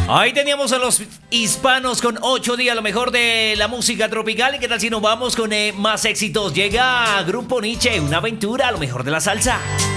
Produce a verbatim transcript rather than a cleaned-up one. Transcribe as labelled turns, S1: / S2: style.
S1: Ahí teníamos a los hispanos con ocho días, lo mejor de la música tropical. ¿Y qué tal si nos vamos con eh, más éxitos? Llega Grupo Nietzsche, una aventura, lo mejor de la salsa.